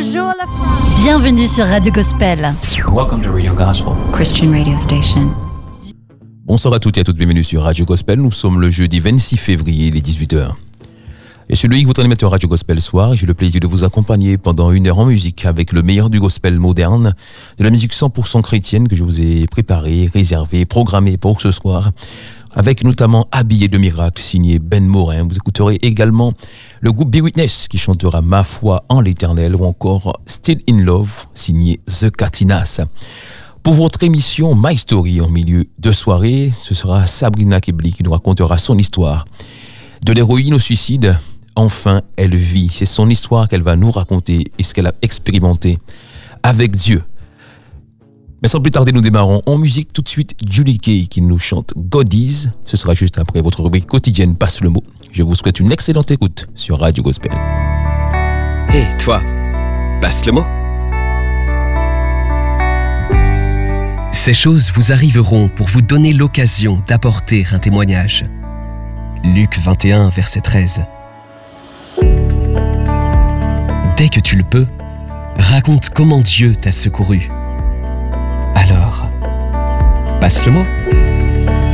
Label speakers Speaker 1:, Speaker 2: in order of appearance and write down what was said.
Speaker 1: Bonjour la France.
Speaker 2: Bienvenue sur Radio Gospel.
Speaker 3: Welcome to Radio Gospel,
Speaker 4: Christian radio station.
Speaker 5: Bonsoir à toutes et à toutes, bienvenue sur Radio Gospel. Nous sommes le jeudi 26 février, les 18h. Je suis Loïc, votre animateur Radio Gospel Soir. J'ai le plaisir de vous accompagner pendant une heure en musique avec le meilleur du gospel moderne, de la musique 100% chrétienne que je vous ai préparée, réservée, programmée pour ce soir, avec notamment Habillé de miracle, signé Ben Morin. Vous écouterez également le groupe Be Witness qui chantera Ma foi en l'éternel, ou encore Still in Love, signé The Katinas. Pour votre émission My Story en milieu de soirée, ce sera Sabrina Kebli qui nous racontera son histoire. De l'héroïne au suicide, enfin elle vit. C'est son histoire qu'elle va nous raconter et ce qu'elle a expérimenté avec Dieu. Mais sans plus tarder, nous démarrons en musique tout de suite. Julie Kay qui nous chante God Is. Ce sera juste après votre rubrique quotidienne Passe le mot. Je vous souhaite une excellente écoute sur Radio Gospel.
Speaker 6: Hé, toi, passe le mot. Ces choses vous arriveront pour vous donner l'occasion d'apporter un témoignage. Luc 21, verset 13. Dès que tu le peux, raconte comment Dieu t'a secouru. Alors, passe le mot.